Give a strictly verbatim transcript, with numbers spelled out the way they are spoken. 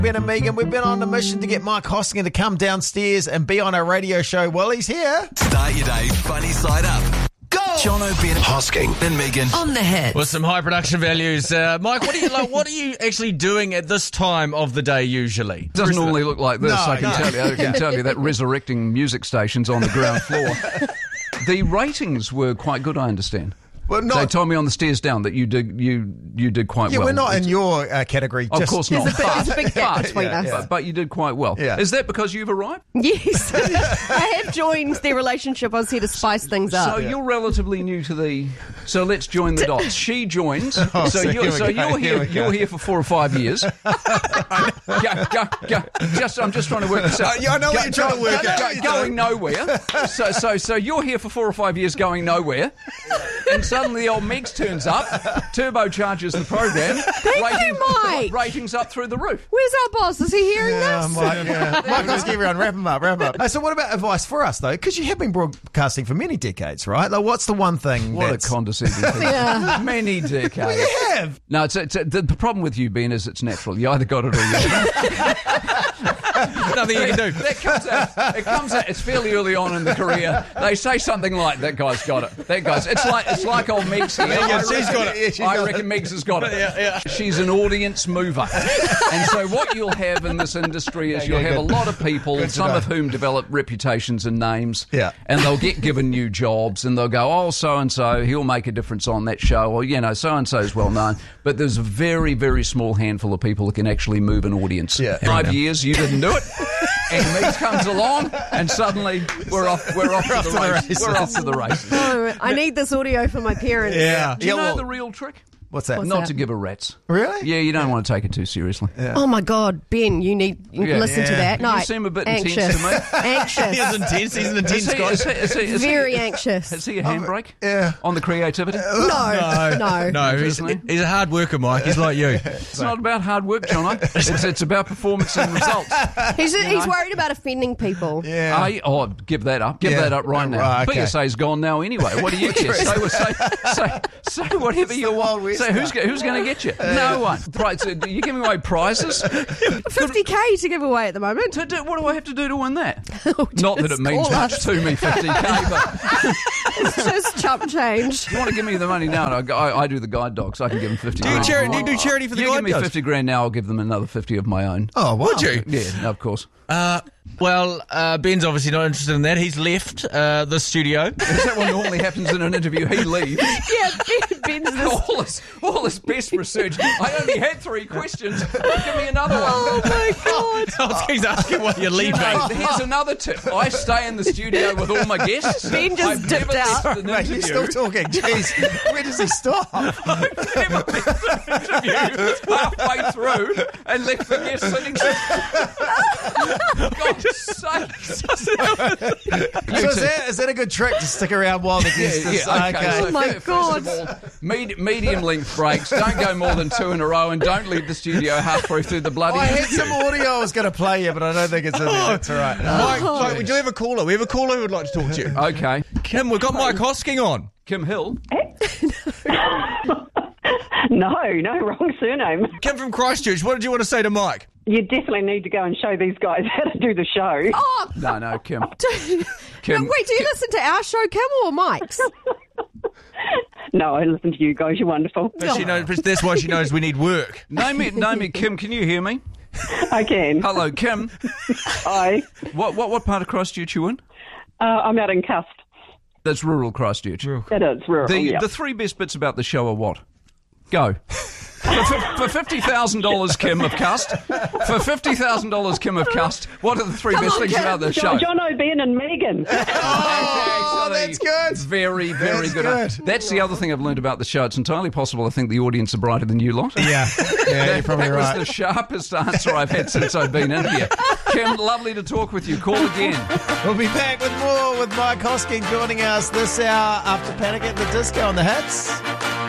Ben and Megan, we've been on a mission to get Mike Hosking to come downstairs and be on our radio show. Well, he's here. Start your day funny side up. Go! John O'Brien, Hosking and Megan on the hit with some high production values. Uh, Mike, what are you like? What are you actually doing at this time of the day usually? It doesn't normally look like this. No, I can no. tell you. I can tell you that resurrecting music stations on the ground floor. The ratings were quite good, I understand. Well, not, they told me on the stairs down that you did you you did quite yeah, well. we're not in your uh, category. Of just, course not. There's a big, But- there's a big gap but- between yeah, us. yeah. But, but you did quite well. Yeah. Is that because you've arrived? Yes. I have joined their relationship. I was here to spice things up. So you're relatively new to the. So let's join the dots. She joins. Oh, so so you're, here we so go, you're here here. we go. You're here for four or five years. go, go, go. Just, I'm just trying to work this out. Uh, yeah, I know Go- what you're trying to work go- out. go- You Going nowhere. So, so, so you're here for four or five years, going nowhere, and suddenly the old Megs turns up, turbocharges the program. Thank you, Mike. Ratings up through the roof. Where's our boss? Is he hearing Yeah, this? Mike, yeah. Mike, let's give everyone, wrap him up, wrap him up. Uh, so what about advice for us, though? Because you have been broadcasting for many decades, right? Like, what's the one thing What that's... a condescending thing. Yeah. Many decades. You have. No, it's, it's, the, the problem with you, Ben, is it's natural. You either got it or you haven't. Nothing you can do. That comes out. It comes out. It's fairly early on in the career. They say something like, "That guy's got it." That guy's. It's like it's like old Megs here. Yeah, I she's reckon- got it. Yeah, she's I got reckon it. Megs has got it. Yeah, yeah. She's an audience mover, and so what you'll have in this industry is Yeah, you'll yeah, have good. a lot of people, Good to some know. of whom develop reputations and names. Yeah. And they'll get given new jobs, and they'll go, "Oh, so and so, he'll make a difference on that show," or you know, so and so is well known. But there's a very, very small handful of people that can actually move an audience. Yeah. Five years, you didn't do it. And Megs comes along, and suddenly we're off. We're off to the races. We're off to the races. Oh, I need this audio for my parents. Yeah. Do you yeah, know well, the real trick? what's that? What's Not that? to give a rat's. Really? Yeah, you don't want to take it too seriously. Oh my God, Ben, you need you Yeah. listen to Yeah. that. You No, seem a bit anxious. intense to me. Anxious. He's intense. He's an intense Is he, guy. is he, is he, is he, Very anxious. Is he a handbrake? Yeah. On the creativity? No, no, No, he's, Isn't he? he's a hard worker, Mike. He's like you. It's not about hard work, Jono. It's, it's about performance and results. He's, he's know? worried about offending people. Yeah. I, oh, give that up. Give Yeah. that up right now. Right, okay. P S A's gone now anyway. What do you care? Say, say, say, say whatever you the Wild want. West Say who's, now. go- who's going to get you? No one. Right, so you giving away prizes? fifty K to give away at the moment. To do, what do I have to do to win that? Oh, Not that it just means call much us. to me, fifty K, but It's just chump change. if you want to give me the money now, I, I, I do the guide dogs. I can give them fifty Do you, grand. chari- do you do charity for the You guide give me dogs? fifty grand now, I'll give them another fifty of my own. Oh, wow. Would you? Yeah, no, of course. Uh, well, uh, Ben's obviously not interested in that. He's left uh, the studio. Is that what normally happens in an interview? He leaves. Yeah, Ben, Ben's this. all, his, all his best research. I only had three questions. Give me another one. Oh my God. He's asking why you're You leaving. know, here's another tip. I stay in the studio with all my guests. Ben just I've dipped never out. left an Mate, you're interview. still talking. Jeez. Where does he stop? I've never left an interview halfway through and left the guest sitting. God's sake. So is that, is that a good trick to stick around while the guest is... Yeah, okay. Oh So my first God. of all, med- medium length breaks. Don't go more than two in a row, and don't leave the studio halfway through the bloody I had interview. some audio I was going to play you, but I don't think it's in there. That's all right. Mike, Mike, would you have a caller? We have a caller who would like to talk to you. Okay, Kim, we've got Mike Hosking on. Kim Hill. No, no, wrong surname. Kim from Christchurch. What did you want to say to Mike? You definitely need to go and show these guys how to do the show. Oh, No, no, Kim. do, Kim. no, wait, do you listen to our show, Kim, or Mike's? No, I listen to you guys. You're wonderful. But she knows, that's why she knows we need work. Name me, name me, Kim. Can you hear me? I can. Hello, Kim. Hi. What, what, what part of Christchurch you in? Uh, I'm out in Cust. That's rural Christchurch. It is rural, The yeah. the three best bits about the show are what? Go. For, fif- for fifty thousand dollars, Kim of Cust. For fifty thousand dollars, Kim of Cust. What are the three Come best on, things Kim. about the show? John, John O'Brien and Megan. Oh, Actually, that's good. Very, very That's good. good. That's the other thing I've learned about the show. It's entirely possible I think the audience are brighter than you lot. Yeah, yeah, That, you're probably that right. was the sharpest answer I've had since I've been in here. Kim, lovely to talk with you. Call again. We'll be back with more with Mike Hosking joining us this hour after Panic at the Disco on the Hits.